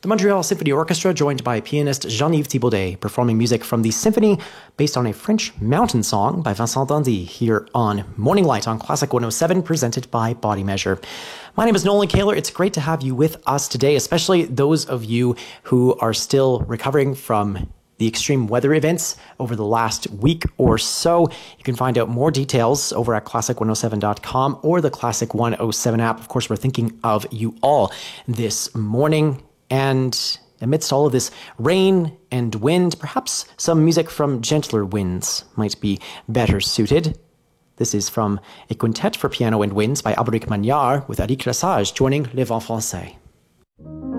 The Montreal Symphony Orchestra, joined by pianist Jean-Yves Thibaudet, performing music from the symphony based on a French mountain song by Vincent Dandy here on Morning Light on Classic 107, presented by Body Measure. My name is Nolan Kaler. It's great to have you with us today, especially those of you who are still recovering from the extreme weather events over the last week or so. You can find out more details over at classic107.com or the Classic 107 app. Of course, we're thinking of you all this morning. And amidst all of this rain and wind, perhaps some music from gentler winds might be better suited. This is from a quintet for piano and winds by Albéric Magnard with Eric Lesage joining Les Vents Français.